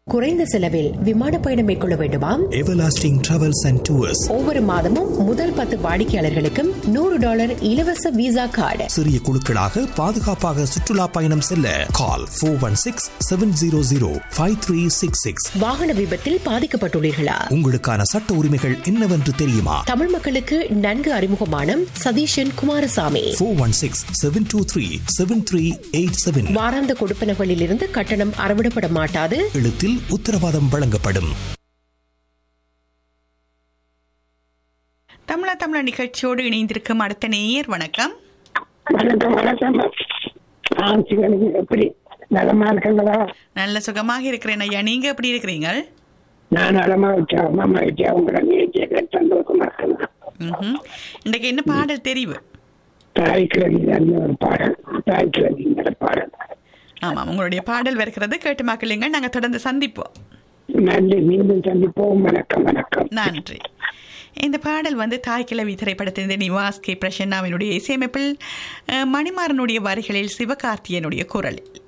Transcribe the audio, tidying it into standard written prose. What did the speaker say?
குறைந்த செலவில் விமான பயணம் மேற்கொள்ள வேண்டுமா? எவர்லாஸ்டிங் டிராவல்ஸ் அண்ட் டூர்ஸ் ஒவ்வொரு மாதமும் முதல் 10 வாடிக்கையாளர்களுக்கும் $100 இலவச விசா கார்டு. சிறிய குழுக்களாக பாதுகாப்பாக சுற்றுலா பயணம் செல்ல கால் 416-700-5366. வாகன விபத்தில் பாதிக்கப்பட்டுள்ளீர்களா? உங்களுக்கான சட்ட உரிமைகள் என்னவென்று தெரியுமா? தமிழ் மக்களுக்கு நன்கு அறிமுகமான சதீஷன் குமாரசாமி. 416-723-7387. வாராந்த கொடுப்பனவுகளில் இருந்து கட்டணம் அறவிடப்பட மாட்டாது. எழுத்தில் உத்தரவாதம் வழங்கப்படும். தமிழா நிகழ்ச்சியோடு இணைந்திருக்கும் அடுத்த நேயர். வணக்கம். வணக்கம். எப்படி நலமா இருக்கீங்களா? நல்ல சுகமாக இருக்கிறேன் ஐயா, நீங்க எப்படி இருக்கிறீங்க? நான் நலமா வச்சேன், அம்மா வச்சேன், உங்களை நிகழ்ச்சியை சந்தோஷமா இருக்கேன். இன்றைக்கு என்ன பாடல் தெரிவு? தாய் கிழவி ஒரு பாடல், தாய் கிழவிங்கிற பாடல். ஆமாம், உங்களுடைய பாடல் வருகிறது, கேட்டு மக்களுங்க. நாங்கள் தொடர்ந்து சந்திப்போம். நன்றி, மீண்டும் சந்திப்போம். வணக்கம். நன்றி. இந்த பாடல் தாய் கிழவி திரைப்படத்திலிருந்து நிவாஸ் கே பிரசன்னாவினுடைய இசையமைப்பில் மணிமாறனுடைய வரிகளில் சிவகார்த்தியனுடைய குரலில்